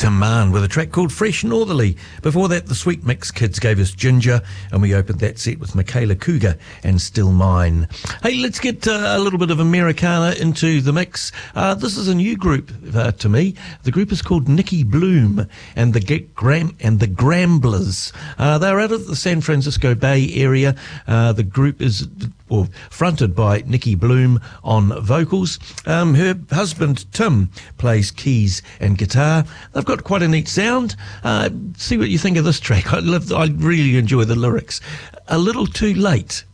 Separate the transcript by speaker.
Speaker 1: Tim Mann with a track called Fresh Northerly. Before that, the Sweet Mix Kids gave us Ginger, and we opened that set with Michaela Cougar and Still Mine. Hey, let's get a little bit of Americana into the mix. This is a new group to me. The group is called Nicky Bloom and the Gramblers. They're out of the San Francisco Bay Area. The group is fronted by Nicky Bloom on vocals. Her husband Tim plays keys and guitar. They've got quite a neat sound. See what you think of this track. I really enjoy the lyrics. A little too late.